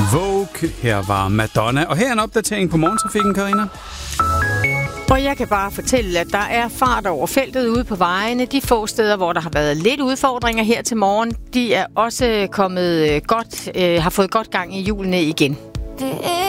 Vogue. Her var Madonna. Og her er en opdatering på morgentrafikken, Karina. Og jeg kan bare fortælle, at der er fart over feltet ude på vejene. De få steder, hvor der har været lidt udfordringer her til morgen, de er også kommet godt, har fået godt gang i hjulene igen.